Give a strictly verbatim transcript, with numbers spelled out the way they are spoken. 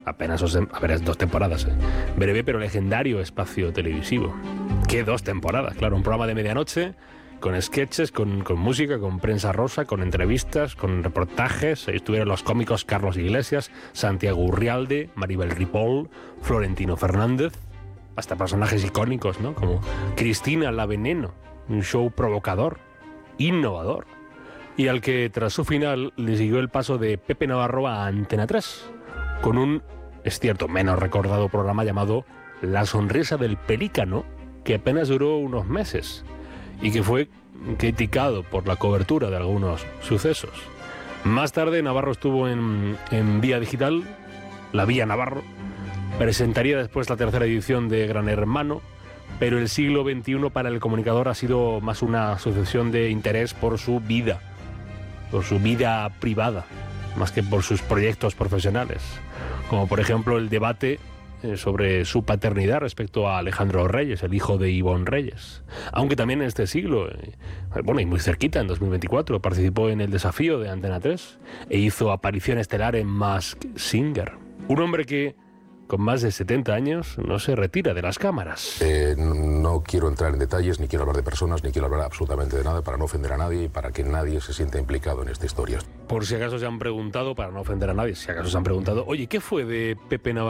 Apenas os, apenas dos temporadas, ¿eh? Breve pero legendario espacio televisivo. ¿Qué dos temporadas? Claro, un programa de medianoche con sketches, con, con música, con prensa rosa, con entrevistas, con reportajes. Ahí estuvieron los cómicos Carlos Iglesias, Santiago Urrialde, Maribel Ripoll, Florentino Fernández, hasta personajes icónicos, ¿no? Como Cristina la Veneno, un show provocador, innovador, y al que tras su final le siguió el paso de Pepe Navarro a Antena tres, con un, es cierto, menos recordado programa llamado La Sonrisa del Pelícano, que apenas duró unos meses y que fue criticado por la cobertura de algunos sucesos. Más tarde Navarro estuvo en, en Vía Digital, la Vía Navarro, presentaría después la tercera edición de Gran Hermano, pero el siglo veintiuno para el comunicador ha sido más una sucesión de interés por su vida, por su vida privada, más que por sus proyectos profesionales, como por ejemplo el debate sobre su paternidad respecto a Alejandro Reyes, el hijo de Ivonne Reyes. Aunque también en este siglo, bueno, y muy cerquita, en dos mil veinticuatro, participó en El Desafío de Antena tres e hizo aparición estelar en Masked Singer. Un hombre que, con más de setenta años, no se retira de las cámaras. Eh, no quiero entrar en detalles, ni quiero hablar de personas, ni quiero hablar absolutamente de nada para no ofender a nadie y para que nadie se sienta implicado en esta historia. Por si acaso se han preguntado, para no ofender a nadie, si acaso se han preguntado, oye, ¿qué fue de Pepe Navarro?